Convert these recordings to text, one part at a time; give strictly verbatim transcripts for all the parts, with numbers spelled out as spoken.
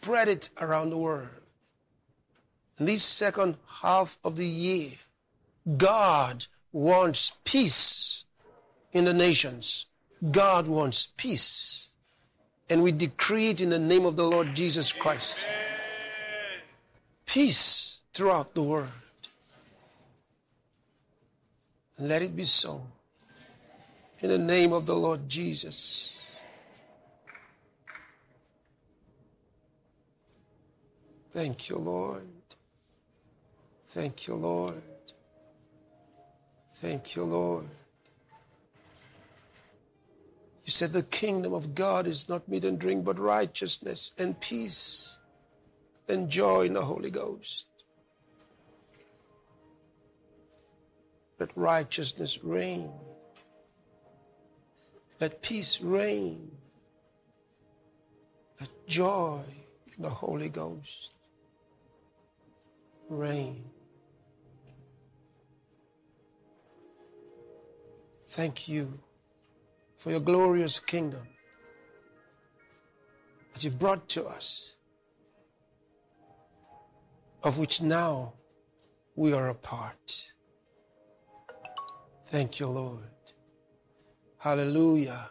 spread it around the world. In this second half of the year, God wants peace in the nations. God wants peace. And we decree it in the name of the Lord Jesus Christ. Peace throughout the world. Let it be so. In the name of the Lord Jesus. Thank you, Lord. Thank you, Lord. Thank you, Lord. You said the kingdom of God is not meat and drink, but righteousness and peace and joy in the Holy Ghost. Let righteousness reign. Let peace reign. Let joy in the Holy Ghost reign. Thank you for your glorious kingdom that you've brought to us, of which now we are a part. Thank you, Lord. Hallelujah.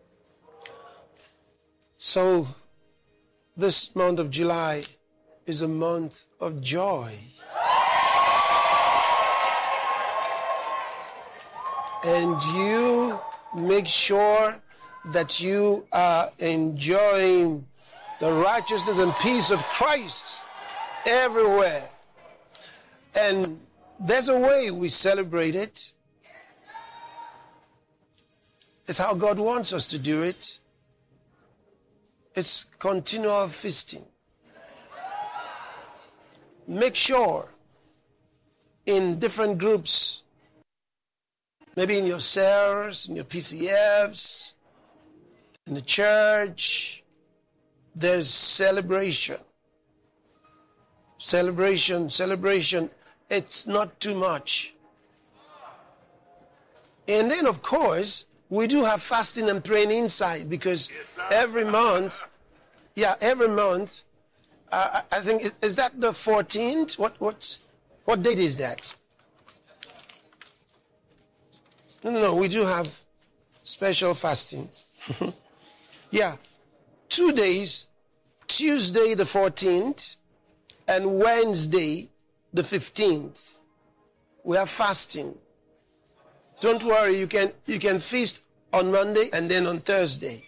So, this month of July is a month of joy. And you make sure that you are enjoying the righteousness and peace of Christ everywhere. And there's a way we celebrate it. It's how God wants us to do it. It's continual feasting. Make sure in different groups, maybe in your cells, in your P C Fs, in the church, there's celebration. Celebration, celebration. It's not too much. And then, of course, we do have fasting and praying inside, because yes, every month, yeah, every month, uh, I think, is that the fourteenth? What, what, what date is that? No, no, no, we do have special fasting. Yeah, two days, Tuesday the fourteenth and Wednesday the fifteenth. We have fasting. Don't worry, you can you can feast on Monday and then on Thursday.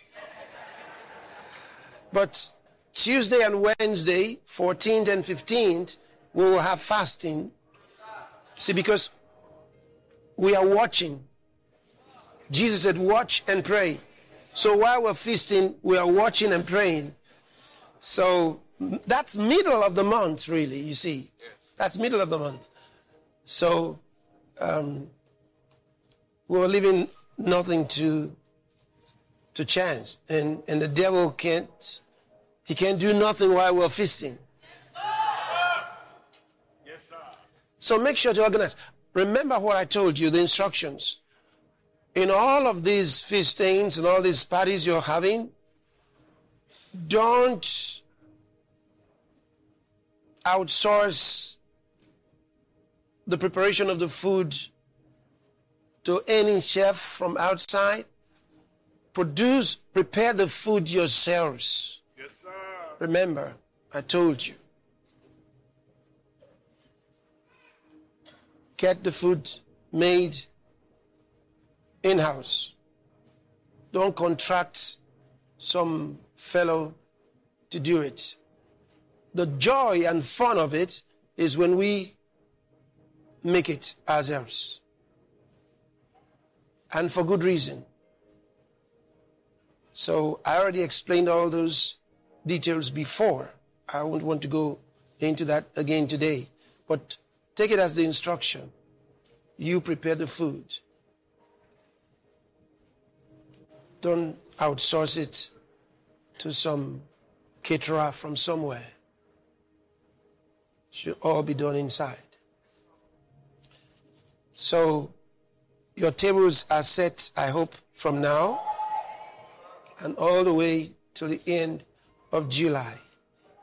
But Tuesday and Wednesday, fourteenth and fifteenth, we will have fasting. See, because we are watching. Jesus said, watch and pray. So while we're feasting, we are watching and praying. So that's middle of the month, really, you see. That's middle of the month. So um, we're leaving nothing to to chance. And, and the devil can't, he can't do nothing while we're feasting. Yes, sir. Yes, sir. So make sure to organize. Remember what I told you, the instructions. In all of these feastings and all these parties you're having, don't outsource the preparation of the food to any chef from outside. Produce, prepare the food yourselves. Yes, sir. Remember, I told you. Get the food made in-house. Don't contract some fellow to do it. The joy and fun of it is when we make it ourselves. And for good reason. So I already explained all those details before. I won't want to go into that again today. But take it as the instruction. You prepare the food. Don't outsource it to some caterer from somewhere. It should all be done inside. So your tables are set, I hope, from now and all the way to the end of July.